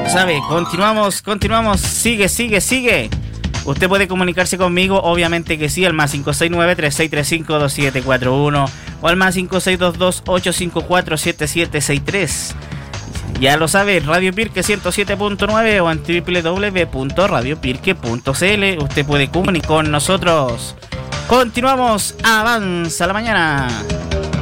¿Sabe? Continuamos. Sigue. Usted puede comunicarse conmigo, obviamente que sí, al más 569-3635-2741 o al más 5622-854-7763. Ya lo sabe, Radio Pirque 107.9 o en www.radiopirque.cl. Usted puede comunicar con nosotros. Continuamos, avanza la mañana.